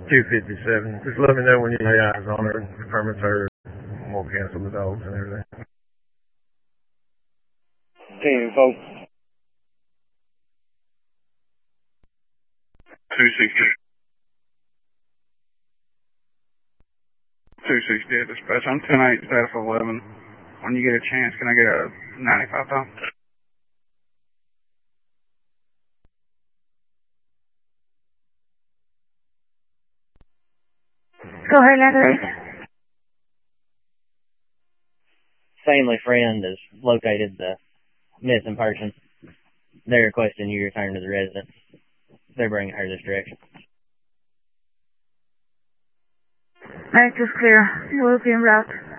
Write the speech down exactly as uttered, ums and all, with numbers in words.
two fifty-seven. Just let me know when you lay eyes on her and confirm it's her. We'll cancel the dogs and everything. Team folks. two sixty. two sixty at dispatch. I'm ten eight, status eleven. When you get a chance, can I get a ninety-five though? Go ahead, Larry. Family friend has located the missing person. They're requesting you return to the residence. They're bringing her this direction. Night is clear. We'll be en route.